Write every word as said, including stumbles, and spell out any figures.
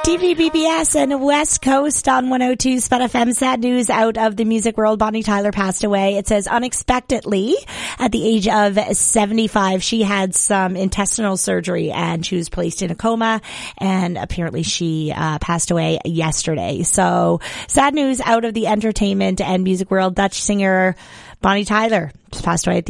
T V B B S and West Coast on one oh two Spud F M. Sad news out of the music world. Bonnie Tyler passed away. It says unexpectedly at the age of seventy-five. She had some intestinal surgery and she was placed in a coma, and apparently she uh, passed away yesterday. So sad news out of the entertainment and music world. Dutch singer Bonnie Tyler just passed away at the